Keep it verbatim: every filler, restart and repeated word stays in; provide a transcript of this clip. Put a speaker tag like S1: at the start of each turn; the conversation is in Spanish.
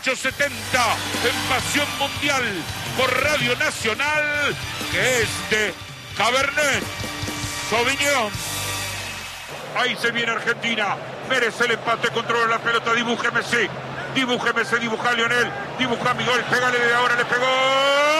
S1: dieciocho setenta en Pasión Mundial por Radio Nacional, que es de Cabernet Sauvignon. Ahí se viene Argentina, merece el empate, controla la pelota, dibuja Messi, dibuja Messi, dibuja Lionel, dibuja Miguel, pégale de ahora, le pegó.